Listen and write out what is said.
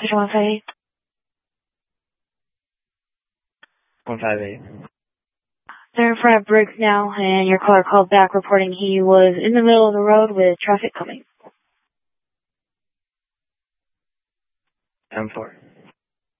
Station 158. 158. They're in front of Briggs now, and your caller called back reporting he was in the middle of the road with traffic coming. M4.